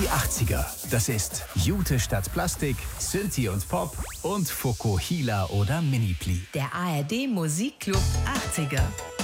Die 80er. Das ist Jute statt Plastik, Synthi und Pop und Fokuhila oder Minipli. Der ARD Musikclub 80er.